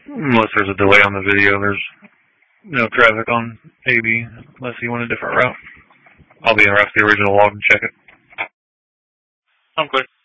Unless there's a delay on the video, there's no traffic on AB, unless you want a different route. I'll be in the original log and check it. I'm clear.